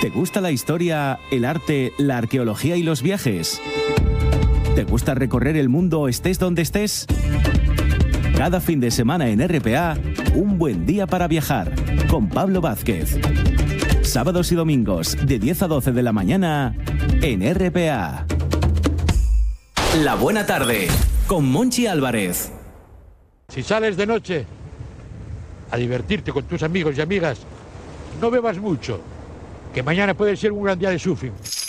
¿Te gusta la historia, el arte, la arqueología y los viajes? ¿Te gusta recorrer el mundo estés donde estés? Cada fin de semana en RPA, un buen día para viajar, con Pablo Vázquez. Sábados y domingos, de 10 a 12 de la mañana, en RPA. La Buena Tarde, con Monchi Álvarez. Si sales de noche a divertirte con tus amigos y amigas, no bebas mucho, que mañana puede ser un gran día de surfing.